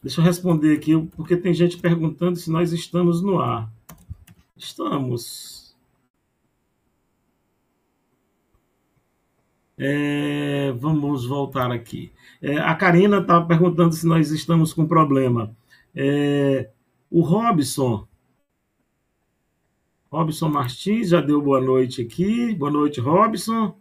Deixa eu responder aqui, porque tem gente perguntando se nós estamos no ar. Estamos. Vamos voltar aqui. A Karina está perguntando se nós estamos com problema. O Robson Martins já deu boa noite aqui. Boa noite, Robson.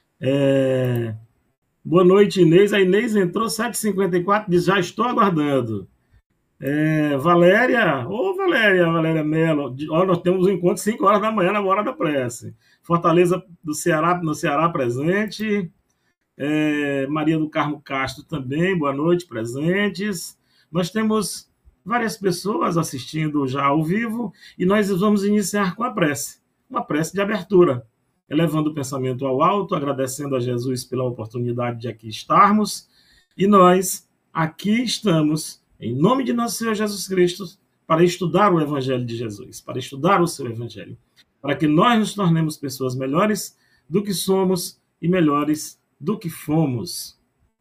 Boa noite, Inês. A Inês entrou 7h54, diz, já estou aguardando. Valéria Mello. Nós temos um encontro 5 horas da manhã na hora da prece. Fortaleza do Ceará, no Ceará presente. Maria do Carmo Castro também, boa noite, presentes. Nós temos várias pessoas assistindo já ao vivo e nós vamos iniciar com a prece, uma prece de abertura, elevando o pensamento ao alto, agradecendo a Jesus pela oportunidade de aqui estarmos. E nós aqui estamos, em nome de nosso Senhor Jesus Cristo, para estudar o Evangelho de Jesus, para estudar o seu Evangelho, para que nós nos tornemos pessoas melhores do que somos e melhores do que fomos.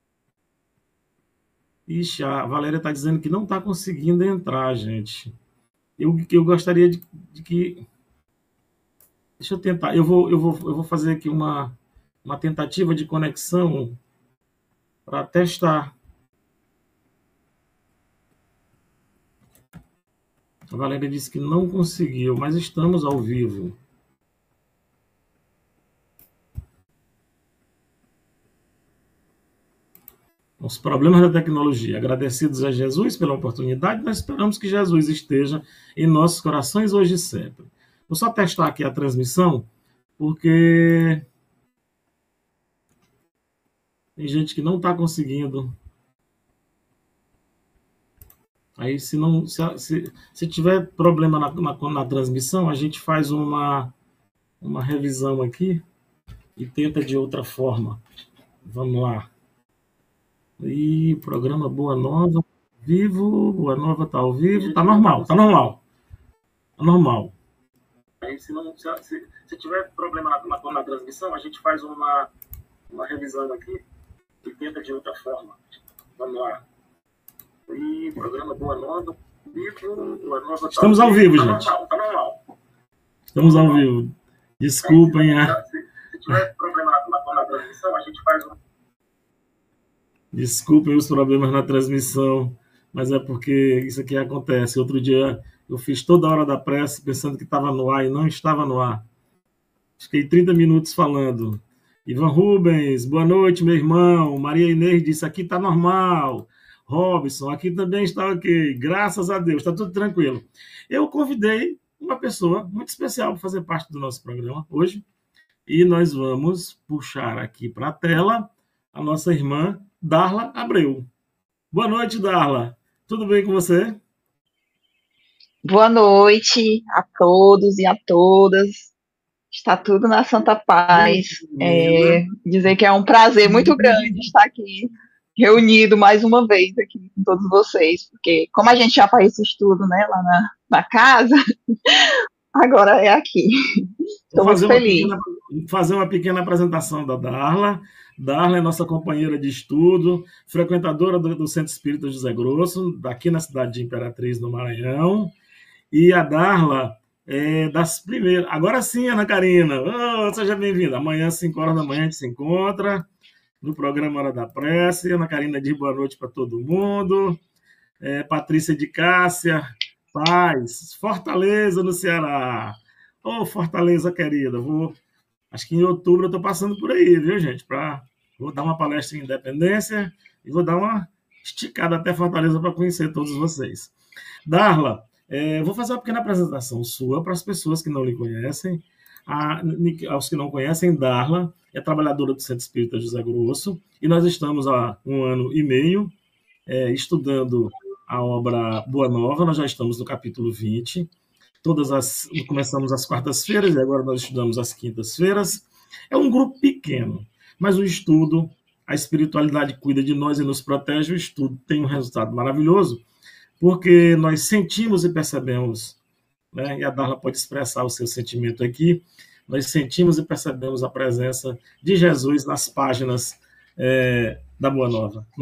Ixi, a Valéria está dizendo que não está conseguindo entrar, gente. Eu gostaria de que... Deixa eu tentar. Eu vou fazer aqui uma tentativa de conexão para testar. A Valéria disse que não conseguiu, mas estamos ao vivo. Os problemas da tecnologia. Agradecidos a Jesus pela oportunidade, nós esperamos que Jesus esteja em nossos corações hoje e sempre. Vou só testar aqui a transmissão, porque tem gente que não está conseguindo. Aí, se tiver problema na transmissão, a gente faz uma revisão aqui e tenta de outra forma. Vamos lá. E programa Boa Nova, vivo, Boa Nova está ao vivo, está normal. Aí, se tiver problema na transmissão, a gente faz uma revisão aqui e tenta de outra forma. Vamos lá. E programa Boa Nova, vivo, Boa Nova. Estamos ao vivo, gente. Está normal. Estamos ao vivo. Desculpem. Se tiver problema na transmissão, a gente faz Desculpem os problemas na transmissão, mas é porque isso aqui acontece. Outro dia eu fiz toda a hora da prece pensando que estava no ar e não estava no ar. Fiquei 30 minutos falando. Ivan Rubens, boa noite, meu irmão. Maria Inês disse, aqui está normal. Robson, aqui também está ok. Graças a Deus, está tudo tranquilo. Eu convidei uma pessoa muito especial para fazer parte do nosso programa hoje e nós vamos puxar aqui para a tela a nossa irmã Darla Abreu. Boa noite, Darla. Tudo bem com você? Boa noite a todos e a todas. Está tudo na santa paz. Dizer que é um prazer muito grande estar aqui reunido mais uma vez aqui com todos vocês, porque como a gente já faz esse estudo, né, lá na casa, agora é aqui. Estou muito feliz. Fazer uma pequena apresentação da Darla. Darla é nossa companheira de estudo, frequentadora do Centro Espírita José Grosso, daqui na cidade de Imperatriz, no Maranhão. E a Darla é das primeiras... Agora sim, Ana Karina. Seja bem-vinda. Amanhã, às 5 horas da manhã, a gente se encontra no programa Hora da Prece. Ana Karina diz boa noite para todo mundo. Patrícia de Cássia, paz. Fortaleza, no Ceará. Fortaleza, querida. Acho que em outubro eu estou passando por aí, viu, gente? Vou dar uma palestra em Independência e vou dar uma esticada até Fortaleza para conhecer todos vocês. Darla, vou fazer uma pequena apresentação sua para as pessoas que não lhe conhecem. Aos que não conhecem, Darla é trabalhadora do Centro Espírita José Grosso e nós estamos há 1 ano e meio estudando a obra Boa Nova. Nós já estamos no capítulo 20. Começamos às quartas-feiras e agora nós estudamos às quintas-feiras. É um grupo pequeno, mas o estudo, a espiritualidade cuida de nós e nos protege. O estudo tem um resultado maravilhoso, porque nós sentimos e percebemos, né? E a Darla pode expressar o seu sentimento aqui, nós sentimos e percebemos a presença de Jesus nas páginas da Boa Nova.